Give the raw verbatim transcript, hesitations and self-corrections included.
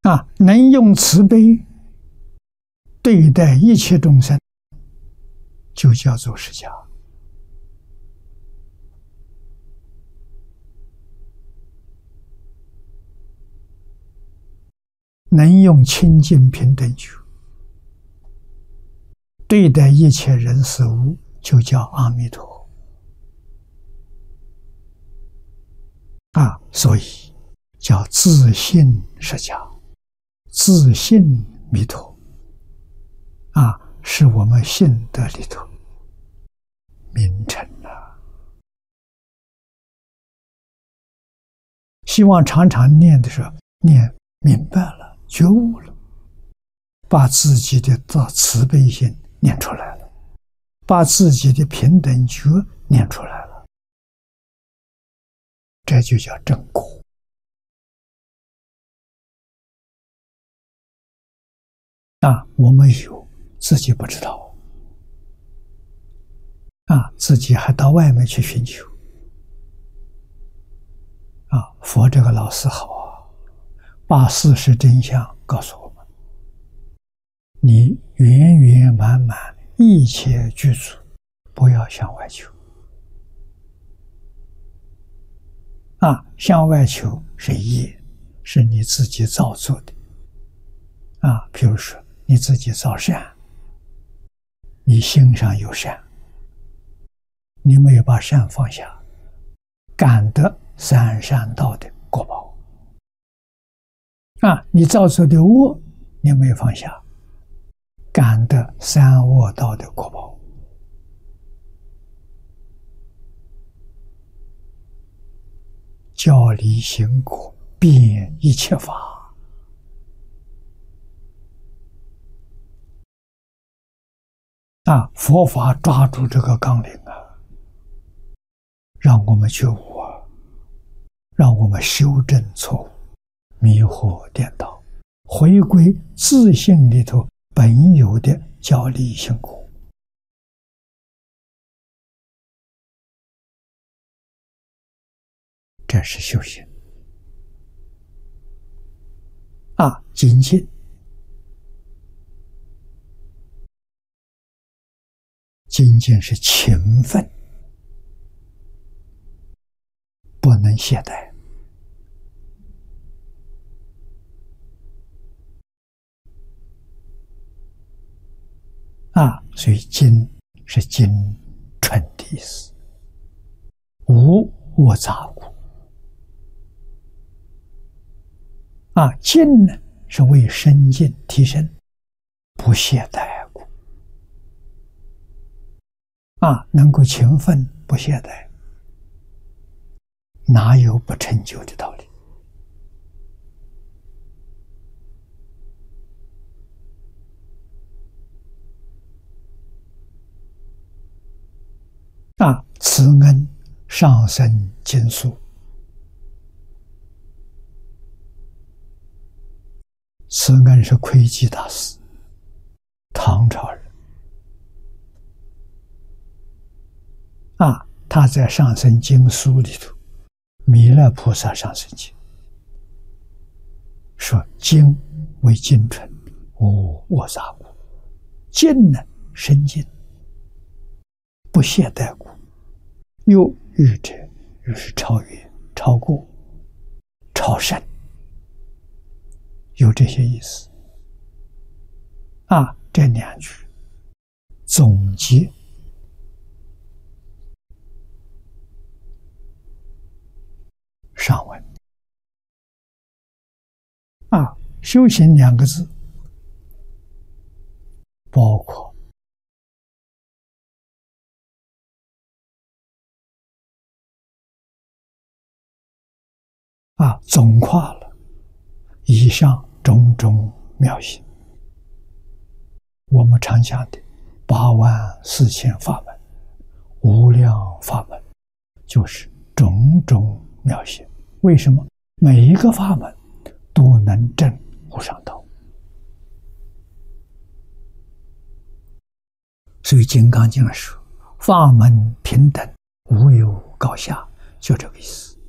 啊，能用慈悲对待一切众生，就叫做释迦。能用清净平等心对待一切人事物，就叫阿弥陀。啊，所以叫自信释迦，自信弥陀。啊，是我们信德里头名称啊。希望常常念的时候，念明白了，觉悟了，把自己的慈悲心念出来了，把自己的平等觉念出来了，这就叫正果。啊，我们有，自己不知道，啊，自己还到外面去寻求。啊，佛这个老师好啊，把事实真相告诉我们，你圆圆满满一切具足，不要向外求。啊，向外求是业，是你自己造作的。啊，比如说你自己造善，你心上有善，你没有把善放下，感得三善道的果报。啊，你造作的恶，你没有放下，感得三恶道的果报。教理行果，遍一切法。啊，佛法抓住这个纲领啊，让我们觉悟啊，让我们修正错误，迷惑颠倒，回归自信里头本有的教理行果。这是修行。啊，精进。精进是勤奋，不能懈怠。啊，所以精是精纯的意思，无我杂故。啊，进呢是为深进提升，不懈怠故。啊，能够勤奋不懈怠，哪有不成就的道理？啊，慈恩上生经书。慈恩是窥基大师，唐朝人。啊，他在上生经书里头，弥勒菩萨上生经说：“经为精纯，无我杂故；进呢，深进，不懈怠故。又欲者，又是超越、超过、超胜，有这些意思。”啊，这两句总结上文。啊，修行两个字，包括啊，总括了以上种种妙行。我们常讲的八万四千法门、无量法门，就是种种妙行。为什么？每一个法门都能证无上道。所以《金刚经》说：“法门平等，无有高下”，就这个意思。